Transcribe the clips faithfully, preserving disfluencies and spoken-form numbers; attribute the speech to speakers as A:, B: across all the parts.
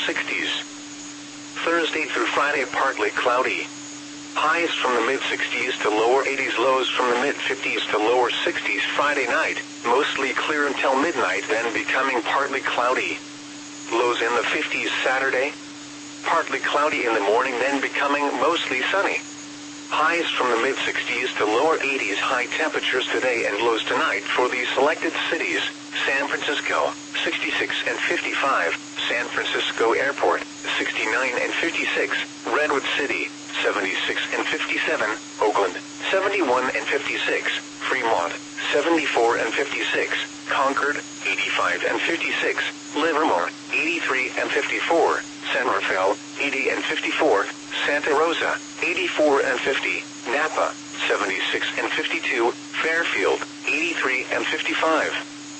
A: sixties. Thursday through Friday, partly cloudy. Highs from the mid-sixties to lower eighties, lows from the mid-fifties to lower sixties. Friday night, mostly clear until midnight, then becoming partly cloudy. Lows in the fifties. Saturday, partly cloudy in the morning, then becoming mostly sunny. Highs from the mid-sixties to lower eighties. High temperatures today and lows tonight for the selected cities: San Francisco, sixty-six and fifty-five, San Francisco Airport, sixty-nine and fifty-six, Redwood City, seventy-six and fifty-seven, Oakland, seventy-one and fifty-six, Fremont, seventy-four and fifty-six, Concord, eighty-five and fifty-six, Livermore, eighty-three and fifty-four, San Rafael, eighty and fifty-four, Santa Rosa, eighty-four and fifty, Napa, seventy-six and fifty-two, Fairfield, eighty-three and fifty-five.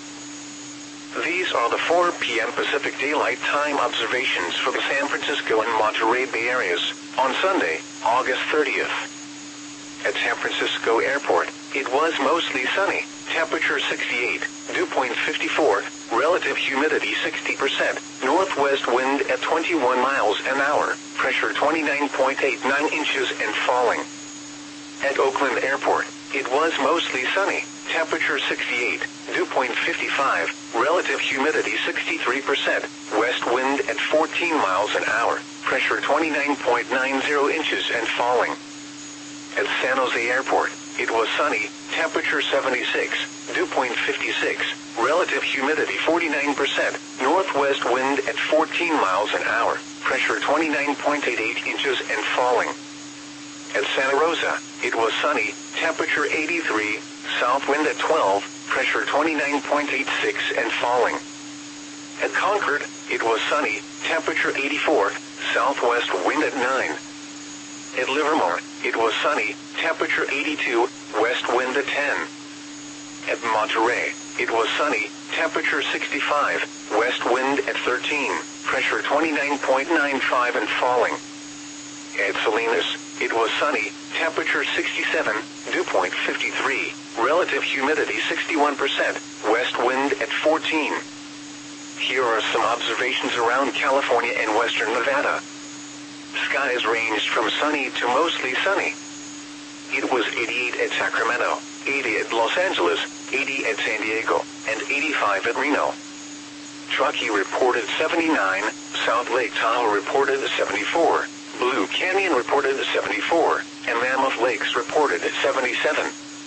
A: These are the four p m Pacific Daylight Time observations for the San Francisco and Monterey Bay areas on Sunday, August thirtieth. At San Francisco Airport, it was mostly sunny, temperature sixty-eight, dew point fifty-four, relative humidity sixty percent, northwest wind at twenty-one miles an hour, pressure twenty-nine point eight nine inches and falling. At Oakland Airport, it was mostly sunny, temperature sixty-eight, dew point fifty-five, relative humidity sixty-three percent, west wind at fourteen miles an hour, pressure twenty-nine point nine zero inches and falling. At San Jose Airport, it was sunny, temperature seventy-six, dew point fifty-six, relative humidity forty-nine percent, northwest wind at fourteen miles an hour, pressure twenty-nine point eight eight inches and falling. At Santa Rosa, it was sunny, temperature eighty-three, south wind at twelve, pressure twenty-nine point eight six and falling. At Concord, it was sunny, temperature eighty-four, southwest wind at nine. At Livermore, it was sunny, temperature eighty-two, west wind at ten. At Monterey, it was sunny, temperature sixty-five, west wind at thirteen, pressure twenty-nine point nine five and falling. At Salinas, it was sunny, temperature sixty-seven, dew point fifty-three, relative humidity sixty-one percent, west wind at fourteen. Here are some observations around California and western Nevada. Skies ranged from sunny to mostly sunny. It was eighty-eight at Sacramento, eighty at Los Angeles, eighty at San Diego, and eighty-five at Reno. Truckee reported seventy-nine, South Lake Tahoe reported seventy-four, Blue Canyon reported seventy-four, and Mammoth Lakes reported seventy-seven.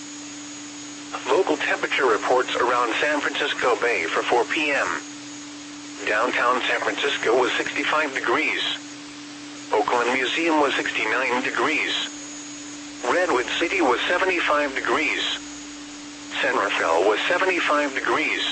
A: Local temperature reports around San Francisco Bay for four p m Downtown San Francisco was sixty-five degrees. Oakland Museum was sixty-nine degrees. Redwood City was seventy-five degrees. San Rafael was seventy-five degrees.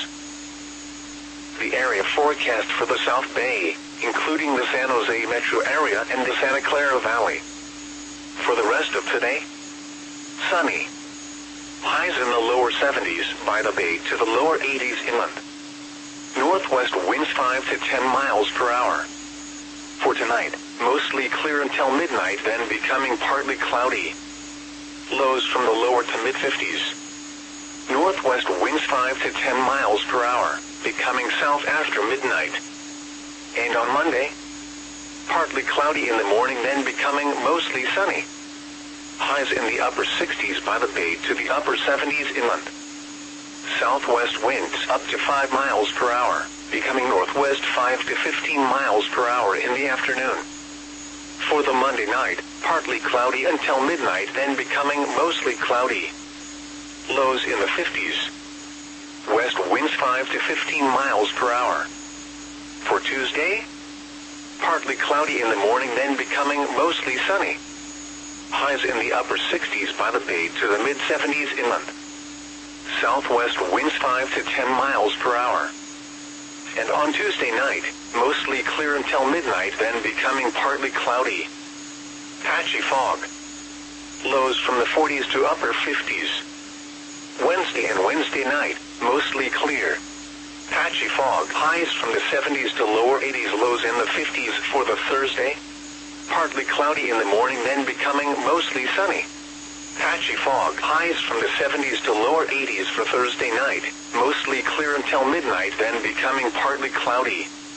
A: The area forecast for the South Bay, including the San Jose metro area and the Santa Clara Valley. For the rest of today, sunny. Highs in the lower seventies by the Bay to the lower eighties inland. Northwest winds five to ten miles per hour. For tonight, mostly clear until midnight, then becoming partly cloudy. Lows from the lower to mid-fifties. Northwest winds five to ten miles per hour, becoming south after midnight. And on Monday, partly cloudy in the morning, then becoming mostly sunny. Highs in the upper sixties by the Bay to the upper seventies inland. Southwest winds up to five miles per hour, becoming northwest five to fifteen miles per hour in the afternoon. For the Monday night, partly cloudy until midnight, then becoming mostly cloudy. Lows in the fifties. West winds five to fifteen miles per hour. For Tuesday, partly cloudy in the morning, then becoming mostly sunny. Highs in the upper sixties by the Bay to the mid-seventies inland. Southwest winds five to ten miles per hour. And on Tuesday night, mostly clear until midnight, then becoming partly cloudy. Patchy fog. Lows from the forties to upper fifties. Wednesday and Wednesday night, mostly clear. Patchy fog. Highs from the seventies to lower eighties, lows in the fifties for the Thursday. Partly cloudy in the morning, then becoming mostly sunny. Patchy fog. Highs from the seventies to lower eighties for Thursday night, mostly clear until midnight, then becoming partly cloudy.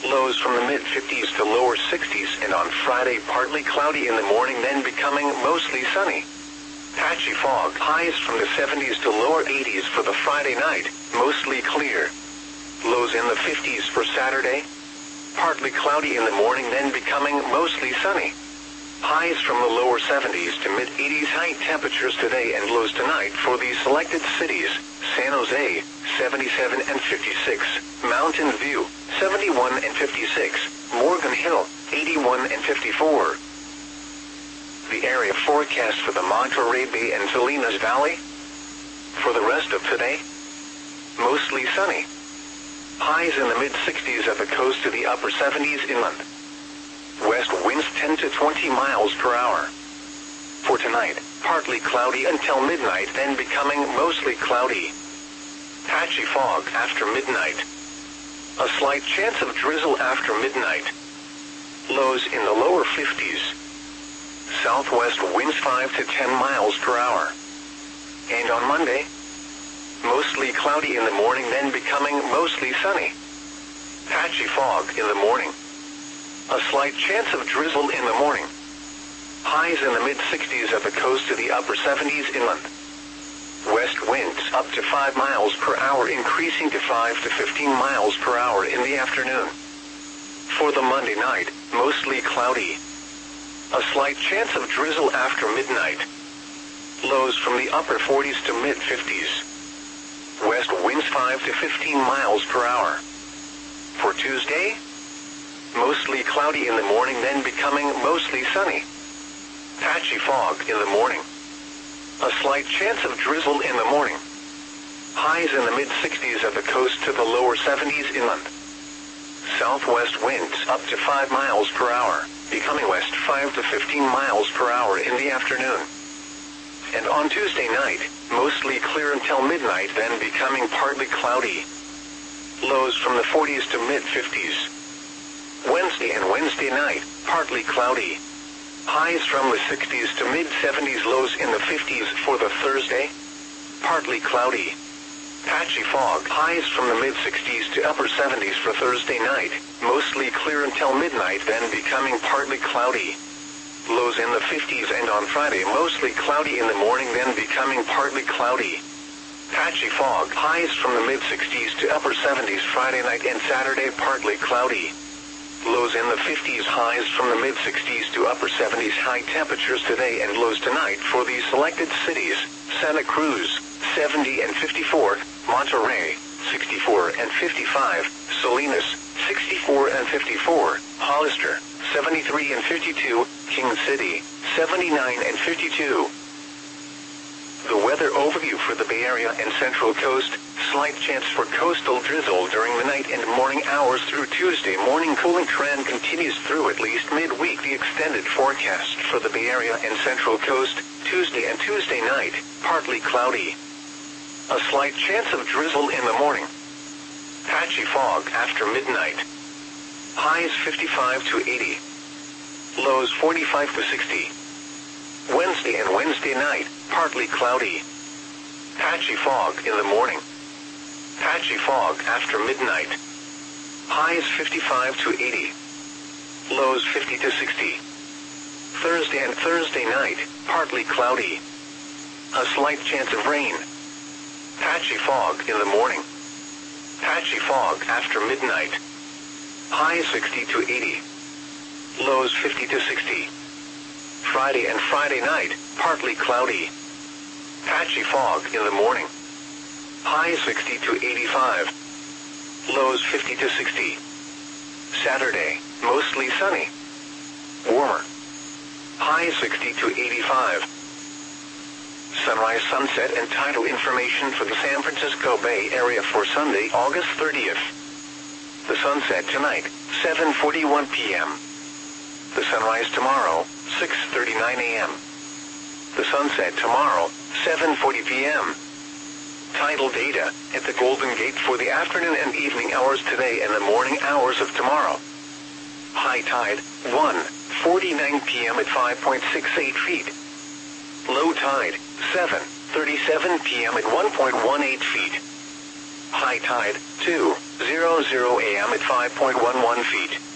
A: Lows from the mid-fifties to lower sixties, and on Friday partly cloudy in the morning, then becoming mostly sunny. Patchy fog. Highs from the seventies to lower eighties for the Friday night, mostly clear. Lows in the fifties for Saturday. Partly cloudy in the morning, then becoming mostly sunny. Highs from the lower seventies to mid-eighties. High temperatures today and lows tonight for the selected cities: San Jose, seventy-seven and fifty-six, Mountain View, seventy-one and fifty-six, Morgan Hill, eighty-one and fifty-four. The area forecast for the Monterey Bay and Salinas Valley. For the rest of today, mostly sunny. Highs in the mid-sixties at the coast to the upper seventies inland. West winds ten to twenty miles per hour. For tonight, partly cloudy until midnight, then becoming mostly cloudy. Patchy fog after midnight. A slight chance of drizzle after midnight. Lows in the lower fifties. Southwest winds five to ten miles per hour. And on Monday, mostly cloudy in the morning, then becoming mostly sunny. Patchy fog in the morning. A slight chance of drizzle in the morning. Highs in the mid-sixties at the coast to the upper seventies inland. West winds up to five miles per hour, increasing to five to fifteen miles per hour in the afternoon. For the Monday night, mostly cloudy. A slight chance of drizzle after midnight. Lows from the upper forties to mid-fifties. West winds five to fifteen miles per hour. For Tuesday, mostly cloudy in the morning, then becoming mostly sunny. Patchy fog in the morning. A slight chance of drizzle in the morning. Highs in the mid-sixties at the coast to the lower seventies inland. Southwest winds up to five miles per hour, becoming west five to fifteen miles per hour in the afternoon. And on Tuesday night, mostly clear until midnight, then becoming partly cloudy. Lows from the forties to mid-fifties. Wednesday and Wednesday night, partly cloudy. Highs from the sixties to mid-seventies, lows in the fifties for the Thursday. Partly cloudy. Patchy fog. Highs from the mid-sixties to upper seventies for Thursday night. Mostly clear until midnight, then becoming partly cloudy. Lows in the fifties, and on Friday mostly cloudy in the morning, then becoming partly cloudy. Patchy fog. Highs from the mid-sixties to upper seventies Friday night and Saturday, partly cloudy. Lows in the fifties, highs from the mid-sixties to upper seventies. High temperatures today and lows tonight for the selected cities: Santa Cruz, seventy and fifty-four, Monterey, sixty-four and fifty-five, Salinas, sixty-four and fifty-four, Hollister, seventy-three and fifty-two, King City, seventy-nine and fifty-two. The weather overview for the Bay Area and Central Coast: slight chance for coastal drizzle during the night and morning hours through Tuesday morning. Cooling trend continues through at least midweek. The extended forecast for the Bay Area and Central Coast: Tuesday and Tuesday night, partly cloudy. A slight chance of drizzle in the morning. Patchy fog after midnight. Highs fifty-five to eighty. Lows forty-five to sixty. Wednesday and Wednesday night, partly cloudy. Patchy fog in the morning. Patchy fog after midnight. Highs fifty-five to eighty. Lows fifty to sixty. Thursday and Thursday night, partly cloudy. A slight chance of rain. Patchy fog in the morning. Patchy fog after midnight. Highs sixty to eighty. Lows fifty to sixty. Friday and Friday night, partly cloudy. Patchy fog in the morning. Highs sixty to eighty-five. Lows fifty to sixty. Saturday, mostly sunny. Warmer. Highs sixty to eighty-five. Sunrise, sunset, and tidal information for the San Francisco Bay Area for Sunday, August thirtieth. The sunset tonight, seven forty-one p m The sunrise tomorrow, six thirty-nine a m The sunset tomorrow, seven forty p m Tidal data at the Golden Gate for the afternoon and evening hours today and the morning hours of tomorrow. High tide, one forty-nine p m at five point six eight feet. Low tide, seven thirty-seven p m at one point one eight feet. High tide, two zero zero a m at five point one one feet.